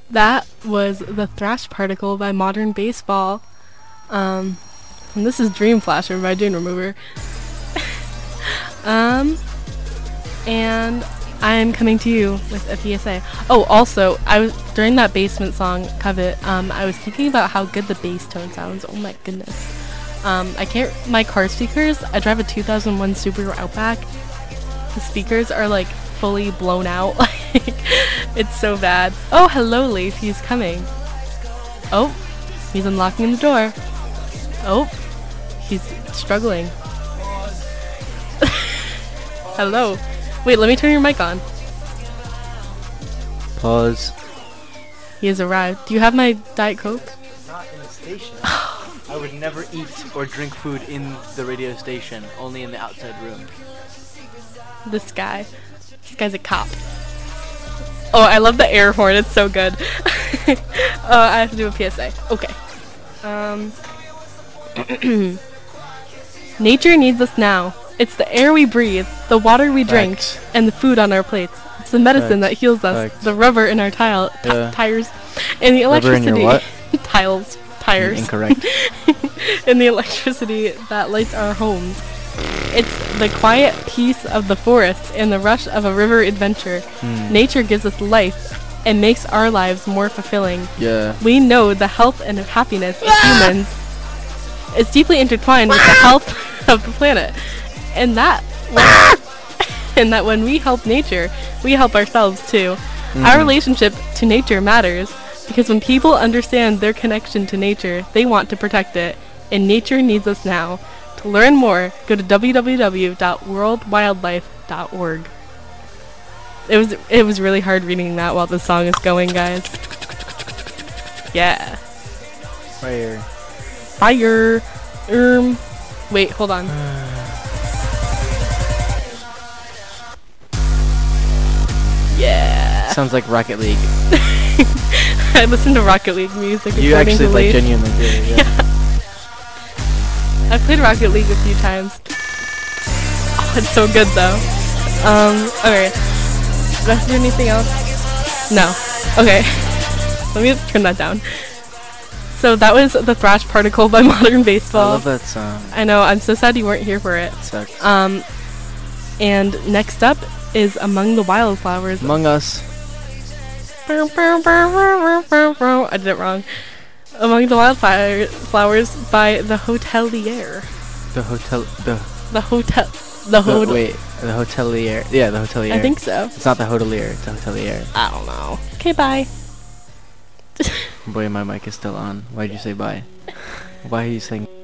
That was The Thrash Particle by Modern Baseball. And this is Dream Flasher by Dune Remover. And I'm coming to you with a PSA. Oh, also, I was during that basement song, Covet, I was thinking about how good the bass tone sounds. Oh my goodness. My car speakers, I drive a 2001 Subaru Outback. The speakers are like fully blown out. It's so bad. Oh, hello, Leif. He's coming. Oh, he's unlocking the door. Oh, he's struggling. Hello. Wait, let me turn your mic on. Pause. He has arrived. Do you have my Diet Coke? Not in the station. I would never eat or drink food in the radio station, only in the outside room. This guy. This guy's a cop. Oh, I love the air horn. It's so good. I have to do a PSA. Okay. Nature needs us now. It's the air we breathe, the water we drink, Facts. and the food on our plates. It's the medicine that heals us, Facts. the rubber in our tires, and the Rubber in electricity. your what? Tires. Incorrect. And the electricity that lights our homes. It's the quiet peace of the forest and the rush of a river adventure. Nature gives us life and makes our lives more fulfilling. Yeah. We know the health and happiness of humans is deeply intertwined with the health of the planet. And that when we help nature, we help ourselves too. Our relationship to nature matters because when people understand their connection to nature, they want to protect it. And nature needs us now. To learn more, go to www.worldwildlife.org. It was really hard reading that while the song is going, guys. Yeah. Fire. Fire. Wait, hold on. Yeah. Sounds like Rocket League. I listen to Rocket League music. You according actually to like Leif. genuinely do. Yeah. I've played Rocket League a few times. Oh, it's so good though. Okay. Did I do anything else? No. Okay. Let me turn that down. So that was The Thrash Particle by Modern I Baseball. love that song. I know, I'm so sad you weren't here for it. It sucks. And next up is Among the Wildflowers. Among Us. I did it wrong. Among the Wildflowers by The Hotelier. The hotel. The Hotelier. Yeah, the Hotelier. I think so. It's not the Hotelier. It's the Hotelier. I don't know. Okay, bye. Boy, my mic is still on. Why'd you say bye? Why are you saying?